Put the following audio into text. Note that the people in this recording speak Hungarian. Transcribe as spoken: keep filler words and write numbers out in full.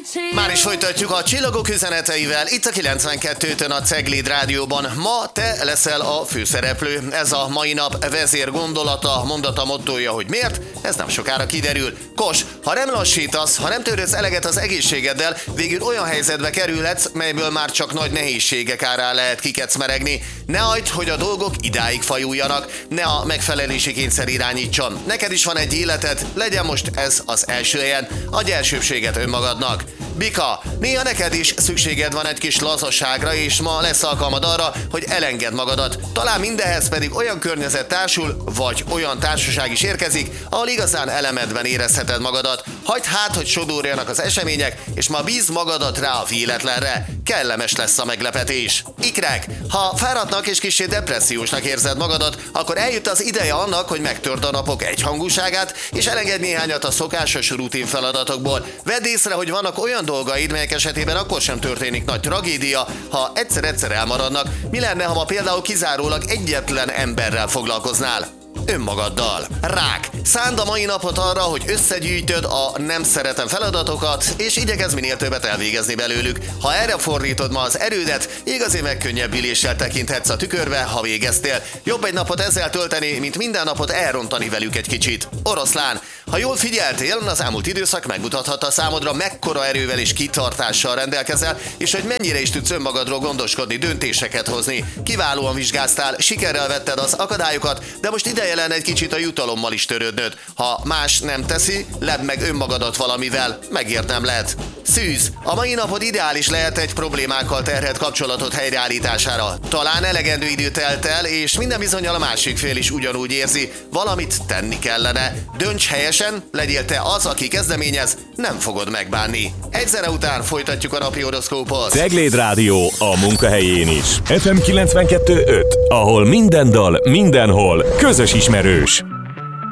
Már is folytatjuk a csillagok üzeneteivel, itt a kilencvenkettőtön a Cegléd Rádióban. Ma te leszel a főszereplő. Ez a mai nap vezér gondolata, mondata, mottója, hogy miért? Ez nem sokára kiderül. Kos, ha nem lassítasz, ha nem törődsz eleget az egészségeddel, végül olyan helyzetbe kerülhetsz, melyből már csak nagy nehézségek árán lehet kikecmeregni. Ne hagyd, hogy a dolgok idáig fajuljanak, ne a megfelelési kényszer irányítson. Neked is van egy életed, legyen most ez az első helyen, adj elsőbséget önmagadnak. Bika, néha neked is szükséged van egy kis lazaságra, és ma lesz alkalmad arra, hogy elengedd magadat. Talán mindenhez pedig olyan környezet társul, vagy olyan társaság is érkezik, ahol igazán elemedben érezheted magadat. Hagyd hát, hogy sodorjanak az események, és ma bízd magadat rá a véletlenre. Kellemes lesz a meglepetés. Ikrek, ha fáradtnak és kissé depressziósnak érzed magadat, akkor eljött az ideje annak, hogy megtörd a napok egyhangúságát, és elengedj néhányat a szokásos rutin feladatokból. Vedd észre, hogy vannak olyan dolgaid, melyek esetében akkor sem történik nagy tragédia, ha egyszer-egyszer elmaradnak. Mi lenne, ha ma például kizárólag egyetlen emberrel foglalkoznál? Önmagaddal. Rák. Szánd a mai napot arra, hogy összegyűjtöd a nem szeretem feladatokat, és igyekezz minél többet elvégezni belőlük. Ha erre fordítod ma az erődet, igazi megkönnyebbüléssel tekinthetsz a tükörbe, ha végeztél. Jobb egy napot ezzel tölteni, mint minden napot elrontani velük egy kicsit. Oroszlán. Ha jól figyeltél, az elmúlt időszak megmutathatta számodra, mekkora erővel és kitartással rendelkezel, és hogy mennyire is tudsz önmagadról gondoskodni, döntéseket hozni. Kiválóan vizsgáztál, sikerrel vetted az akadályokat, de most ideje lenne egy kicsit a jutalommal is törődnöd. Ha más nem teszi, ledd meg önmagadat valamivel, megértem lehet. Szűz. A mai napod ideális lehet egy problémákkal terhelt kapcsolatot helyreállítására. Talán elegendő idő telt el, és minden bizonnyal a másik fél is ugyanúgy érzi. Valamit tenni kellene. Dönts helyesen, legyél te az, aki kezdeményez, nem fogod megbánni. Egy zene után folytatjuk a napi horoszkópot. Cegléd Rádió a munkahelyén is. ef em kilencvenkettő öt, ahol minden dal, mindenhol közös ismerős.